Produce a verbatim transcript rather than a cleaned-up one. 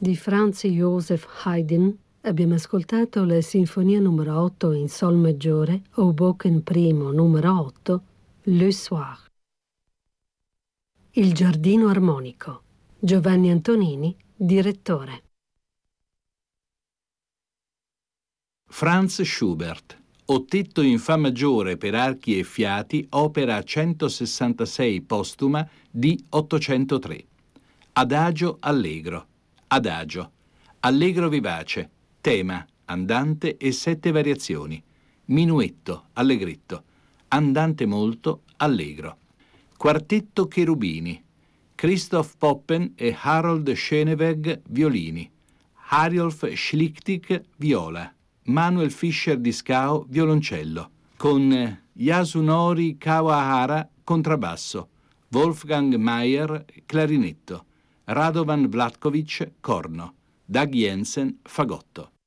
Di Franz Joseph Haydn abbiamo ascoltato la Sinfonia numero otto in Sol maggiore, Hoboken primo numero otto, Le Soir. Il giardino armonico. Giovanni Antonini, direttore. Franz Schubert. Ottetto in Fa maggiore per archi e fiati, opera centosessantasei postuma di ottocentotre. Adagio allegro. Adagio. Allegro vivace. Tema, andante e sette variazioni. Minuetto, allegretto. Andante molto, allegro. Quartetto cherubini. Christoph Poppen e Harold Schöneweg, violini. Hariolf Schlichtig, viola. Manuel Fischer Discao, violoncello, con Yasunori Kawahara, contrabbasso, Wolfgang Mayer, clarinetto, Radovan Vlatkovic, corno, Dag Jensen, fagotto.